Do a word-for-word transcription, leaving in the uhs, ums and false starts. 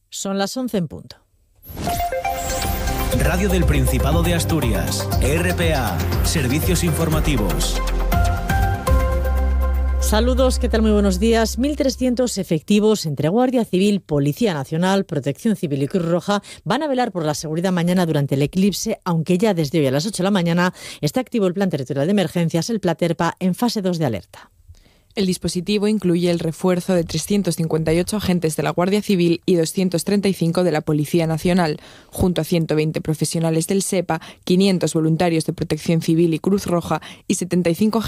Son las once en punto. Radio del Principado de Asturias, R P A, Servicios Informativos. Saludos, ¿qué tal? Muy buenos días. mil trescientos efectivos entre Guardia Civil, Policía Nacional, Protección Civil y Cruz Roja van a velar por la seguridad mañana durante el eclipse, aunque ya desde hoy a las ocho de la mañana está activo el Plan Territorial de Emergencias, el Platerpa, en fase dos de alerta. El dispositivo incluye el refuerzo de trescientos cincuenta y ocho agentes de la Guardia Civil y doscientos treinta y cinco de la Policía Nacional, junto a ciento veinte profesionales del SEPA, quinientos voluntarios de Protección Civil y Cruz Roja y setenta y cinco